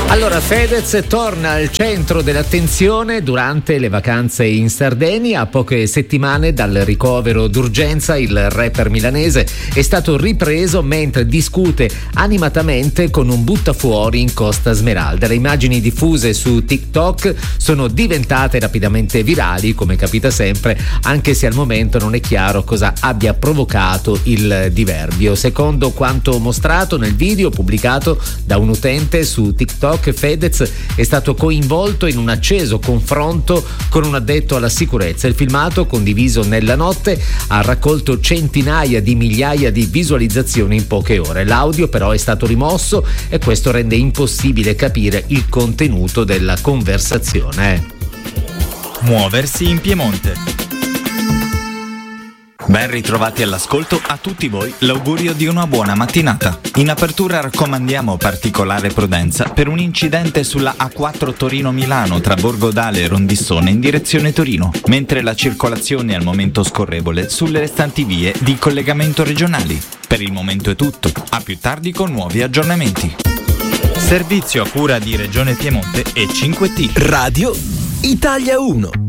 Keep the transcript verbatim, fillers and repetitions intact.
Allora, Fedez torna al centro dell'attenzione durante le vacanze in Sardegna. A poche settimane dal ricovero d'urgenza, il rapper milanese è stato ripreso mentre discute animatamente con un buttafuori in Costa Smeralda. Le immagini diffuse su TikTok sono diventate rapidamente virali, come capita sempre, anche se al momento non è chiaro cosa abbia provocato il diverbio. Secondo quanto mostrato nel video pubblicato da un utente su TikTok, Fedez è stato coinvolto in un acceso confronto con un addetto alla sicurezza. Il filmato, condiviso nella notte, ha raccolto centinaia di migliaia di visualizzazioni in poche ore. L'audio però è stato rimosso e questo rende impossibile capire il contenuto della conversazione. Muoversi in Piemonte. Ben ritrovati all'ascolto a tutti voi, l'augurio di una buona mattinata. In apertura raccomandiamo particolare prudenza per un incidente sulla A quattro Torino-Milano tra Borgodale e Rondissone in direzione Torino, mentre la circolazione è al momento scorrevole sulle restanti vie di collegamento regionali. Per il momento è tutto, a più tardi con nuovi aggiornamenti. Servizio a cura di Regione Piemonte e cinque T. Radio Italia uno.